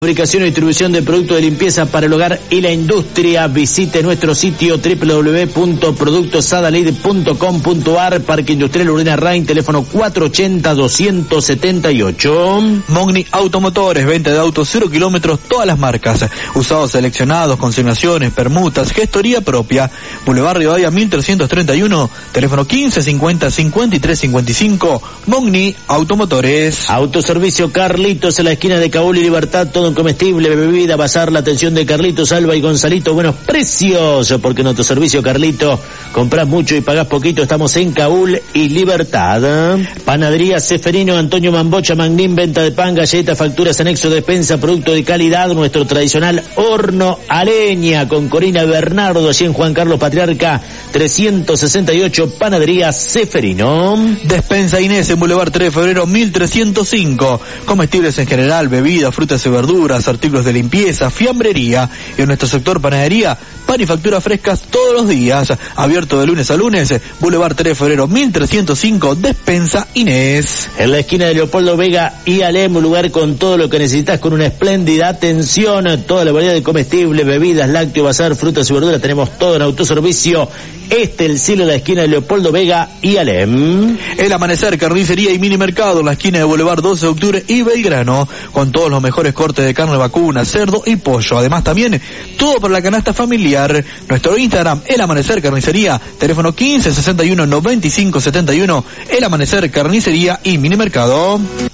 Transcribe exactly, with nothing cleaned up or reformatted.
Fabricación y distribución de productos de limpieza para el hogar y la industria. Visite nuestro sitio doble u doble u doble u punto productos adalid punto com punto a r. Parque Industrial Urbina Rain, teléfono cuatro ochenta, doscientos setenta y ocho. Mogni Automotores, venta de autos cero kilómetros, todas las marcas, usados seleccionados, consignaciones, permutas, gestoría propia. Boulevard Rivadavia mil trescientos treinta y uno, teléfono quince cincuenta, cincuenta y tres cincuenta y cinco. Mogni Automotores. Autoservicio Carlitos en la esquina de Cabul y Libertad, todo comestible, bebida, bazar, la atención de Carlitos, Alba y Gonzalito, buenos precios, porque en Autoservicio Carlito comprás mucho y pagás poquito. Estamos en Cabul y Libertad. Panadería Seferino, Antonio Mambocha, Magnín, venta de pan, galletas, facturas, anexo, despensa, producto de calidad, nuestro tradicional horno a leña, con Corina Bernardo, allí en Juan Carlos Patriarca trescientos sesenta y ocho, Panadería Seferino. Despensa Inés en Boulevard tres de febrero mil trescientos cinco, comestibles en general, bebidas, frutas y verduras, artículos de limpieza, fiambrería, y en nuestro sector panadería, pan y facturas frescas todos los días, abierto de lunes a lunes. Boulevard tres de febrero mil trescientos cinco, Despensa Inés. En la esquina de Leopoldo Vega y Alem, un lugar con todo lo que necesitas, con una espléndida atención, toda la variedad de comestibles, bebidas, lácteo, bazar, frutas y verduras, tenemos todo en Autoservicio Este, el cielo, en la esquina de Leopoldo Vega y Alem. El Amanecer, carnicería y mini mercado en la esquina de Boulevard doce de octubre y Belgrano, con todos los mejores cortes de carne vacuna, cerdo y pollo. Además también todo para la canasta familiar. Nuestro Instagram, El Amanecer Carnicería, teléfono quince sesenta y uno noventa y cinco setenta y uno. El Amanecer Carnicería y mini mercado.